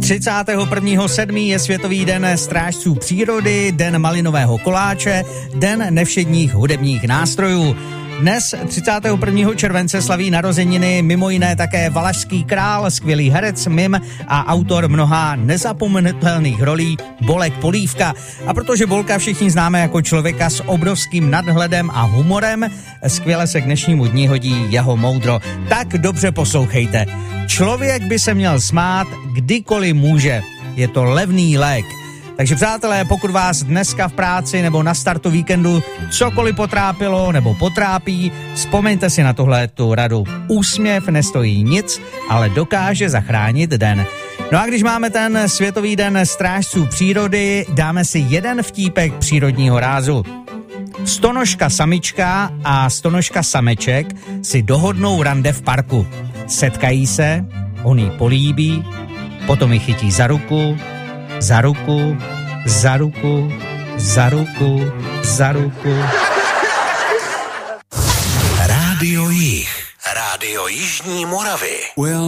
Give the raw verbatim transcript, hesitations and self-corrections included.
třicátého prvního sedmého je Světový den strážců přírody, den malinového koláče, den nevšedních hudebních nástrojů. Dnes, třicátého prvního července, slaví narozeniny mimo jiné také valašský král, skvělý herec, mim a autor mnoha nezapomenutelných rolí Bolek Polívka. A protože Bolka všichni známe jako člověka s obrovským nadhledem a humorem, skvěle se k dnešnímu dni hodí jeho moudro. Tak dobře poslouchejte. Člověk by se měl smát, kdykoliv může. Je to levný lék. Takže přátelé, pokud vás dneska v práci nebo na startu víkendu cokoliv potrápilo nebo potrápí, vzpomeňte si na tohle tu radu. Úsměv nestojí nic, ale dokáže zachránit den. No a když máme ten Světový den strážců přírody, dáme si jeden vtípek přírodního rázu. Stonožka samička a stonožka sameček si dohodnou rande v parku. Setkají se, on jí políbí, potom ji chytí za ruku, za ruku, za ruku, za ruku, za ruku. Rádio Jih, Rádio Jižní Moravy.